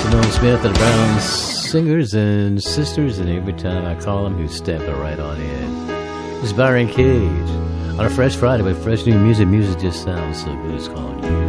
Simone Smith and the Brown Singers and Sisters, and every time I call them, you step it right on in. This is Byron Cage on a fresh Friday with fresh new music. Music just sounds so good. It's called You.